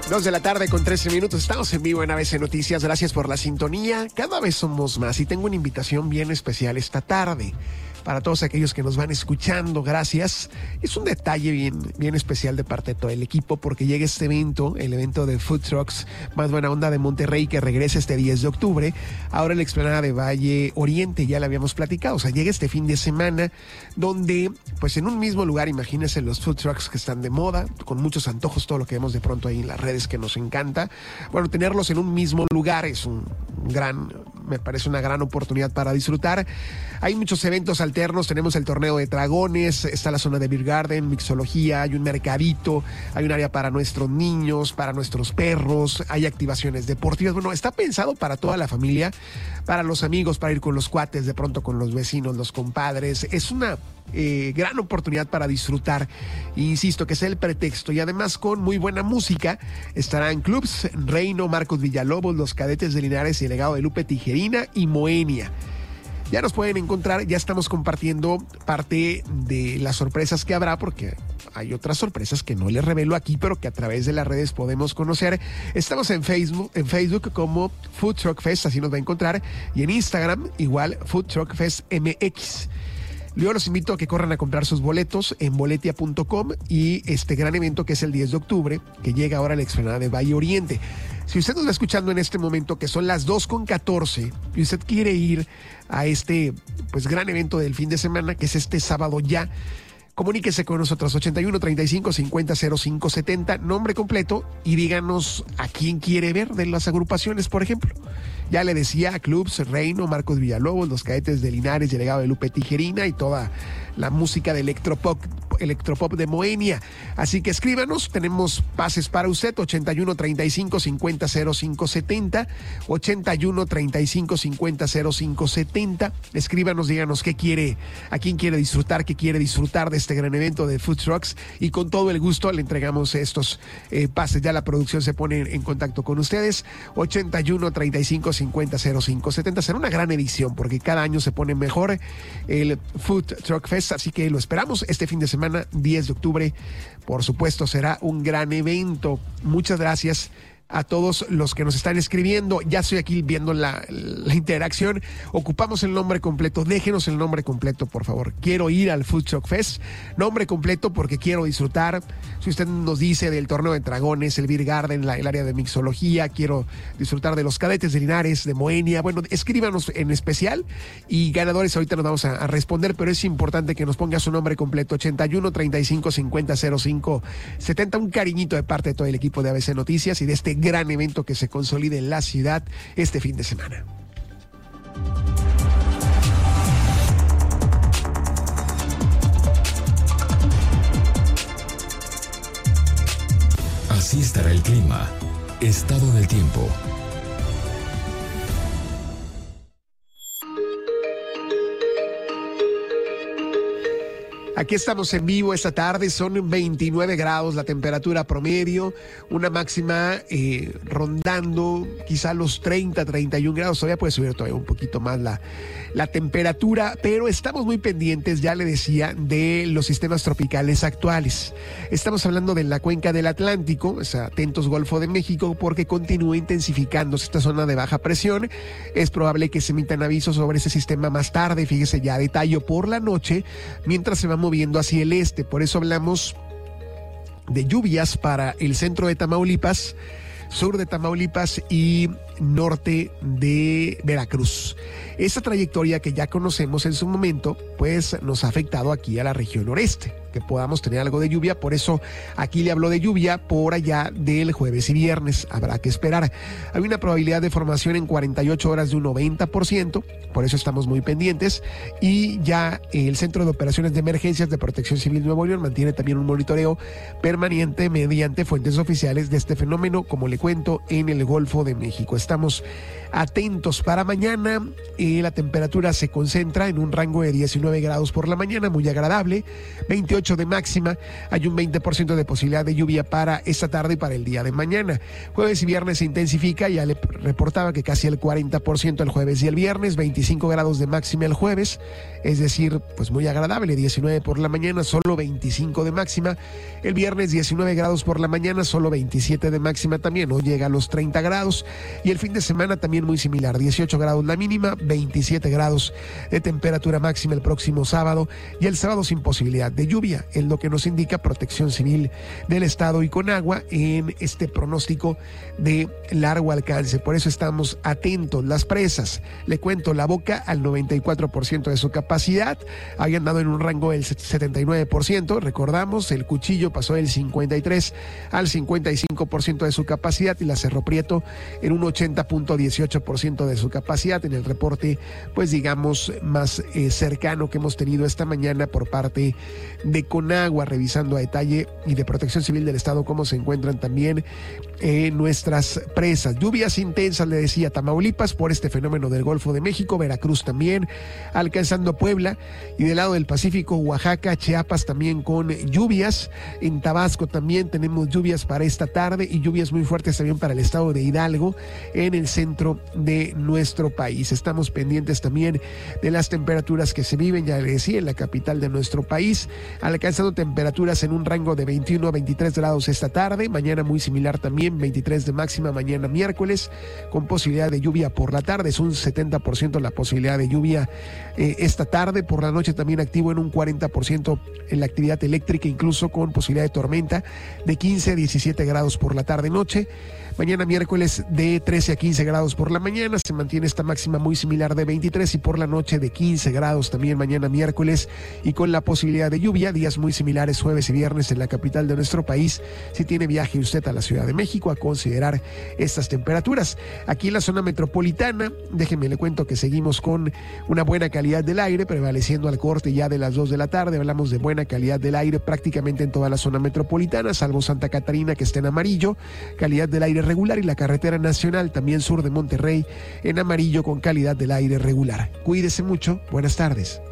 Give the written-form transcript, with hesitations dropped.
2:13 p.m. Estamos en vivo en ABC Noticias. Gracias por la sintonía. Cada vez somos más y tengo una invitación bien especial esta tarde. Para todos aquellos que nos van escuchando, gracias. Es un detalle bien especial de parte de todo el equipo porque llega este evento, el evento de Food Trucks Más Buena Onda de Monterrey, que regresa este 10 de octubre. Ahora en la explanada de Valle Oriente, ya le habíamos platicado. O sea, llega este fin de semana donde, pues en un mismo lugar, imagínense los Food Trucks que están de moda, con muchos antojos, todo lo que vemos de pronto ahí en las redes que nos encanta. Bueno, tenerlos en un mismo lugar es me parece una gran oportunidad para disfrutar. Hay muchos eventos alternos, tenemos el torneo de dragones, está la zona de Beer Garden, mixología, hay un mercadito, hay un área para nuestros niños, para nuestros perros, hay activaciones deportivas. Bueno, está pensado para toda la familia, para los amigos, para ir con los cuates, de pronto con los vecinos, los compadres. Es una gran oportunidad para disfrutar, insisto, que sea el pretexto, y además con muy buena música. Estarán clubs Reino, Marcos Villalobos, Los Cadetes de Linares y el Legado de Lupe Tijerina y Moenia. Ya nos pueden encontrar, ya estamos compartiendo parte de las sorpresas que habrá, porque hay otras sorpresas que no les revelo aquí, pero que a través de las redes podemos conocer. Estamos en Facebook como Food Truck Fest, así nos va a encontrar, y en Instagram igual Food Truck Fest MX. Yo los invito a que corran a comprar sus boletos en boletia.com y este gran evento que es el 10 de octubre, que llega ahora a la explanada de Valle Oriente. Si usted nos está escuchando en este momento, que son las 2:14, y usted quiere ir a este gran evento del fin de semana, que es este sábado ya, comuníquese con nosotros, 81 35 50 05 70, nombre completo, y díganos a quién quiere ver de las agrupaciones, por ejemplo. Ya le decía, Clubs Reino, Marcos Villalobos, Los Cadetes de Linares y el Legado de Lupe Tijerina, y toda la música de electropop de Moenia. Así que escríbanos, tenemos pases para usted, 81 35 50 05 70, 81 35 50 05 70. Escríbanos, díganos a quién quiere disfrutar, qué quiere disfrutar de este gran evento de Food Trucks, y con todo el gusto le entregamos estos pases. Ya la producción se pone en contacto con ustedes, 81 35 50 05 70. Será una gran edición porque cada año se pone mejor el Food Truck Fest, así que lo esperamos este fin de semana, 10 de octubre. Por supuesto, será un gran evento. Muchas gracias a todos los que nos están escribiendo. Ya estoy aquí viendo la interacción. Ocupamos el nombre completo. Déjenos el nombre completo, por favor. Quiero ir al Food Truck Fest. Nombre completo porque quiero disfrutar. Si usted nos dice del torneo de dragones, el Beer Garden, el área de mixología, quiero disfrutar de Los Cadetes de Linares, de Moenia. Bueno, escríbanos en especial, y ganadores ahorita nos vamos a responder, pero es importante que nos ponga su nombre completo, 81 35 50 05 70. Un cariñito de parte de todo el equipo de ABC Noticias y de este gran evento que se consolide en la ciudad este fin de semana. Así estará el clima. Estado del tiempo. Aquí estamos en vivo esta tarde, son 29 grados la temperatura promedio, una máxima rondando quizá los 30, 31 grados, todavía puede subir todavía un poquito más la temperatura, pero estamos muy pendientes, ya le decía, de los sistemas tropicales actuales. Estamos hablando de la cuenca del Atlántico, o sea, atentos Golfo de México, porque continúa intensificándose esta zona de baja presión. Es probable que se emitan avisos sobre ese sistema más tarde, fíjese ya a detalle por la noche, mientras se va moviendo hacia el este. Por eso hablamos de lluvias para el centro de Tamaulipas, sur de Tamaulipas y norte de Veracruz. Esa trayectoria que ya conocemos en su momento, pues nos ha afectado aquí a la región noreste, que podamos tener algo de lluvia. Por eso aquí le habló de lluvia por allá del jueves y viernes. Habrá que esperar. Hay una probabilidad de formación en 48 horas de un 90%, por eso estamos muy pendientes. Y ya el Centro de Operaciones de Emergencias de Protección Civil Nuevo León mantiene también un monitoreo permanente mediante fuentes oficiales de este fenómeno, como le cuento, en el Golfo de México. Estamos atentos para mañana. La temperatura se concentra en un rango de 19 grados por la mañana, muy agradable, 28 de máxima. Hay un 20% de posibilidad de lluvia para esta tarde y para el día de mañana. Jueves y viernes se intensifica, ya le reportaba que casi el 40% el jueves y el viernes, 25 grados de máxima el jueves, es decir, pues muy agradable, 19 por la mañana, solo 25 de máxima. El viernes 19 grados por la mañana, solo 27 de máxima también, no llega a los 30 grados. Y el fin de semana también muy similar, 18 grados la mínima, 27 grados de temperatura máxima el próximo sábado, y el sábado sin posibilidad de lluvia, es lo que nos indica Protección Civil del Estado y Conagua en este pronóstico de largo alcance. Por eso estamos atentos. Las presas, le cuento, La Boca al 94% de su capacidad, habían dado en un rango del 79%, recordamos, el Cuchillo pasó del 53 al 55% de su capacidad, y la Cerro Prieto en un 80.18% de su capacidad, en el reporte, pues digamos, más cercano que hemos tenido esta mañana por parte de Conagua, revisando a detalle, y de Protección Civil del Estado, cómo se encuentran también nuestras presas. Lluvias intensas, le decía, Tamaulipas por este fenómeno del Golfo de México, Veracruz también, alcanzando Puebla, y del lado del Pacífico, Oaxaca, Chiapas también con lluvias. En Tabasco también tenemos lluvias para esta tarde, y lluvias muy fuertes también para el estado de Hidalgo, en el centro de nuestro país. Estamos pendientes también de las temperaturas que se viven, ya le decía, en la capital de nuestro país, alcanzando temperaturas en un rango de 21 a 23 grados esta tarde. Mañana muy similar también, 23 de máxima mañana miércoles, con posibilidad de lluvia por la tarde. Es un 70% la posibilidad de lluvia esta tarde. Por la noche también activo en un 40% en la actividad eléctrica, incluso con posibilidad de tormenta de 15 a 17 grados por la tarde-noche. Mañana miércoles de 13 a 15 grados por la mañana, se mantiene esta máxima muy similar de 23, y por la noche de 15 grados también mañana miércoles, y con la posibilidad de lluvia. Días muy similares jueves y viernes en la capital de nuestro país. Si tiene viaje usted a la Ciudad de México, a considerar estas temperaturas. Aquí en la zona metropolitana, déjenme le cuento que seguimos con una buena calidad del aire, prevaleciendo al corte ya de las 2 de la tarde. Hablamos de buena calidad del aire prácticamente en toda la zona metropolitana, salvo Santa Catarina, que está en amarillo, calidad del aire regular, y la carretera nacional también sur de Monterrey en amarillo con calidad del aire regular. Cuídese mucho, buenas tardes.